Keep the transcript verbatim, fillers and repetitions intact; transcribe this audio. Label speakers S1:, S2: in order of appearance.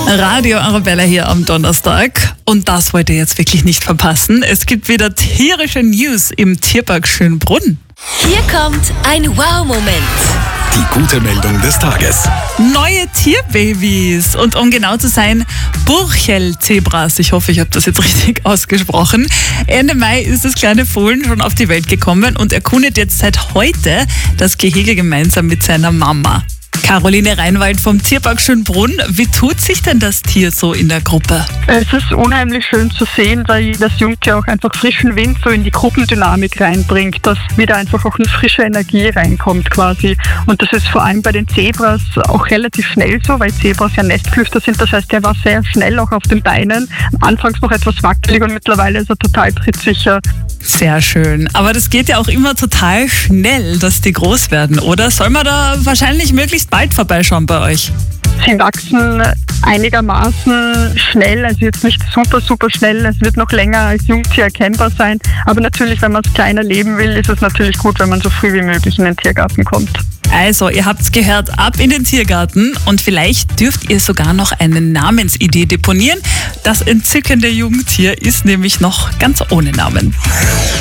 S1: Radio Arabella hier am Donnerstag. Und das wollt ihr jetzt wirklich nicht verpassen. Es gibt wieder tierische News im Tierpark Schönbrunn.
S2: Hier kommt ein Wow-Moment.
S3: Die gute Meldung des Tages.
S1: Neue Tierbabys und um genau zu sein, Burchell-Zebras. Ich hoffe, ich habe das jetzt richtig ausgesprochen. Ende Mai ist das kleine Fohlen schon auf die Welt gekommen und erkundet jetzt seit heute das Gehege gemeinsam mit seiner Mama. Caroline Reinwald vom Tierpark Schönbrunn. Wie tut sich denn das Tier so in der Gruppe?
S4: Es ist unheimlich schön zu sehen, weil das Jungtier auch einfach frischen Wind so in die Gruppendynamik reinbringt, dass wieder einfach auch eine frische Energie reinkommt quasi. Und das ist vor allem bei den Zebras auch relativ schnell so, weil Zebras ja Nestklüfter sind. Das heißt, der war sehr schnell auch auf den Beinen. Anfangs noch etwas wackelig und mittlerweile ist er total trittsicher.
S1: Sehr schön. Aber das geht ja auch immer total schnell, dass die groß werden, oder? Soll man da wahrscheinlich möglichst bald vorbeischauen bei euch?
S4: Sie wachsen einigermaßen schnell, also jetzt nicht super, super schnell. Es wird noch länger als Jungtier erkennbar sein. Aber natürlich, wenn man es kleiner leben will, ist es natürlich gut, wenn man so früh wie möglich in den Tiergarten kommt.
S1: Also, ihr habt's gehört, ab in den Tiergarten und vielleicht dürft ihr sogar noch eine Namensidee deponieren. Das entzückende Jungtier ist nämlich noch ganz ohne Namen.